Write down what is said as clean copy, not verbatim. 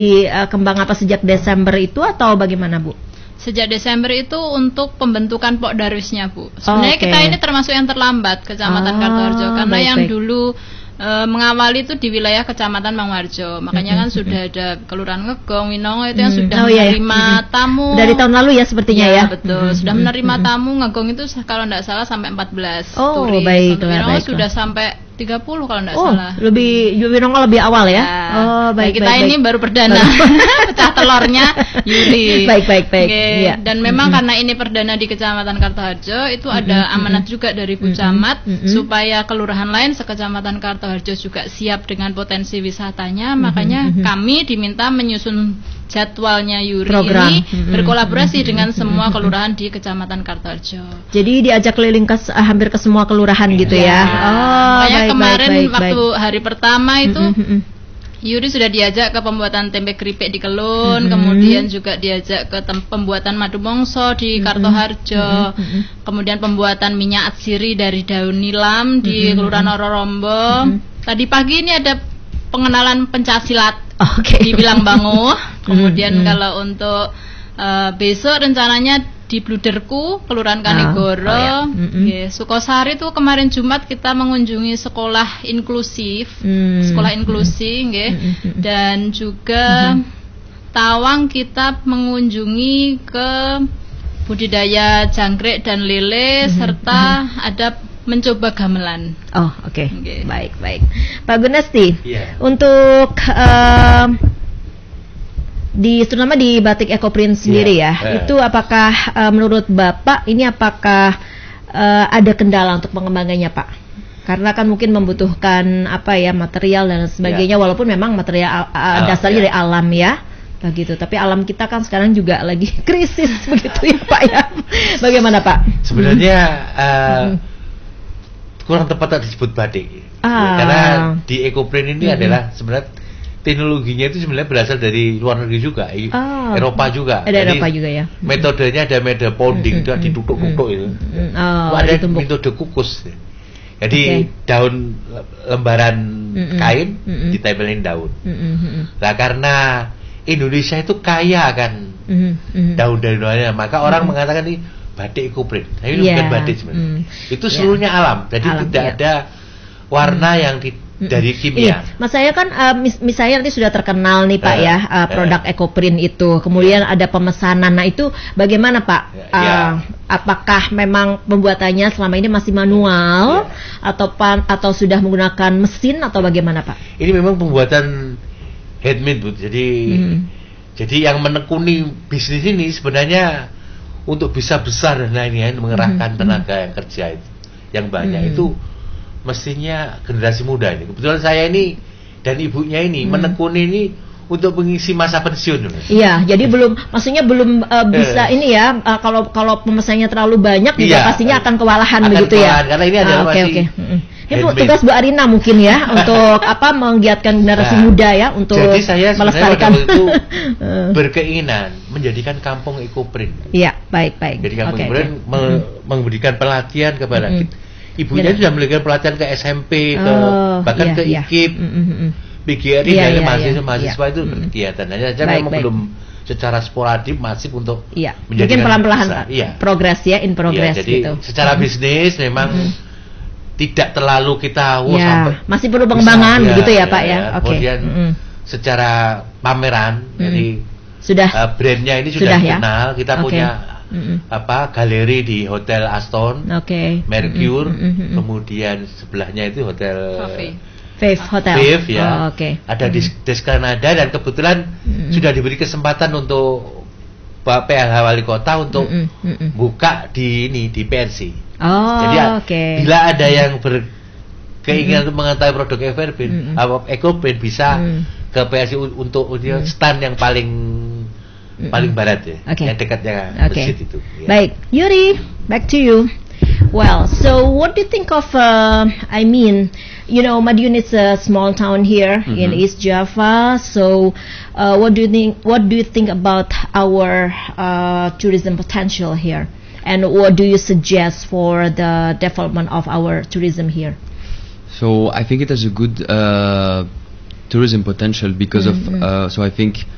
kembang apa sejak Desember itu atau bagaimana, Bu? Sejak Desember itu untuk pembentukan Pok Darwisnya, Bu. Sebenarnya kita ini termasuk yang terlambat, Kecamatan Kartoharjo, karena yang dulu mengawali itu di wilayah Kecamatan Mangwarjo. Makanya kan sudah ada Kelurahan Ngegong, Winongo itu yang sudah menerima tamu. Dari tahun lalu ya sepertinya ya. Betul, sudah menerima tamu. Ngegong itu kalau tidak salah sampai 14 turis. Winongo sudah sampai 30 kalau tidak salah. Winongo lebih awal ya. Kita ini baru perdana. Pecah telurnya Yuli. Baik. Ya. Dan memang karena ini perdana di Kecamatan Kartoharjo, itu ada amanat juga dari Bu Camat supaya kelurahan lain sekecamatan Kartoharjo juga siap dengan potensi wisatanya. Makanya kami diminta menyusun jadwalnya Yuri ini berkolaborasi dengan semua kelurahan di Kecamatan Kartoharjo. Jadi diajak keliling hampir ke semua kelurahan gitu ya. Makanya kemarin waktu hari pertama itu Yuri sudah diajak ke pembuatan tempe keripik di Kelun, kemudian juga diajak ke pembuatan madu mongso di Kartoharjo, kemudian pembuatan minyak atsiri dari daun nilam di Kelurahan Ororombo. Tadi pagi ini ada pengenalan pencaksilat di Bilang Bangu. Kemudian kalau untuk besok rencananya di Bluderku, Kelurahan Kanigoro. Sukosari itu kemarin Jumat kita mengunjungi sekolah inklusif, sekolah inklusi, dan juga Tawang kita mengunjungi ke budidaya jangkrik dan lele, serta ada mencoba gamelan. Baik. Pak Gunesti, untuk terutama di batik Ekoprint sendiri itu apakah menurut Bapak ini apakah ada kendala untuk pengembangannya, Pak? Karena kan mungkin membutuhkan material dan sebagainya, walaupun memang material dasarnya dari alam ya, begitu. Tapi alam kita kan sekarang juga lagi krisis begitu ya, Pak ya. Bagaimana, Pak? Sebenarnya kurang tepat disebut batik, karena di Ekoprint ini adalah sebenarnya teknologinya itu sebenarnya berasal dari luar negeri juga, Eropa juga. Ada Eropa juga ya. Metodenya ada metode pounding, itu ditutuk-tutuk itu. Ada metode kukus. Jadi daun lembaran kain ditempelin daun. Nah karena Indonesia itu kaya kan daun dari luarnya, maka orang mengatakan ini batik Ekoprint. Tapi bukan batik sebenarnya. Itu seluruhnya alam. Jadi tidak ada warna yang dari kimia. Mas saya kan misalnya nanti sudah terkenal nih Pak produk Ekoprint itu, kemudian ada pemesanan. Nah itu bagaimana Pak? Apakah memang pembuatannya selama ini masih manual atau sudah menggunakan mesin atau bagaimana Pak? Ini memang pembuatan handmade, Bu. Jadi yang menekuni bisnis ini sebenarnya untuk bisa besar dan lain-lain mengerahkan tenaga yang kerja itu yang banyak itu mestinya generasi muda ini. Kebetulan saya ini dan ibunya ini menekuni ini untuk mengisi masa pensiun. Iya, jadi maksudnya belum bisa ini ya. Kalau pemesannya terlalu banyak juga pastinya akan kewalahan begitu ya. Karena ini adalah masih ini tugas Bu Arina mungkin ya untuk menggiatkan generasi muda ya untuk jadi saya melestarikan. Itu berkeinginan menjadikan kampung Ekoprint. Iya, baik. Jadi kampung Ekoprint memberikan pelatihan kepada kita. Ibunya sudah memberikan pelatihan ke SMP, bahkan ke IKIP, PGRI dan mahasiswa itu berkegiatan. Hanya memang belum secara sporadik masif untuk mungkin pelan-pelan progress in progress jadi gitu. Secara bisnis memang tidak terlalu kita sampai masih perlu pengembangan begitu ya Pak ya. Kemudian secara pameran jadi sudah brandnya ini sudah dikenal. Kita punya galeri di Hotel Aston, Mercure, kemudian sebelahnya itu Hotel Faith Hotel. Faith ya. Ada di Des Kanada dan kebetulan sudah diberi kesempatan untuk Pak PLH Wali Kota untuk buka di PRC. Jadi bila ada yang berkeinginan untuk mengetahui produk Ekoprint bisa ke PRC untuk stand yang paling barat ya, yang dekatnya masjid itu. Baik, Yuri, back to you. Well, so what do you think of? Madiun is a small town here in East Java. So, what do you think about our tourism potential here? And what do you suggest for the development of our tourism here? So I think it has a good tourism potential because of. So I think